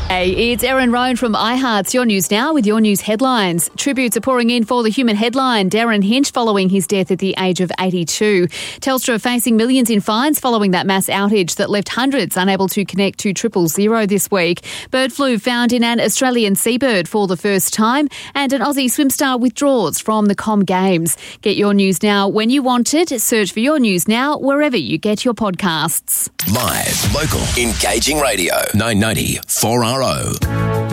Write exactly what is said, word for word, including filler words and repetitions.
Hey, it's Erin Roan from iHeart's Your News Now with your news headlines. Tributes are pouring in for the human headline, Darren Hinch, following his death at the age of eighty-two. Telstra facing millions in fines following that mass outage that left hundreds unable to connect to triple zero this week. Bird flu found in an Australian seabird for the first time, and an Aussie swim star withdraws from the Com Games. Get your news now when you want it. Search for Your News Now wherever you get your podcasts. Live, local, engaging radio. nine ninety four R O.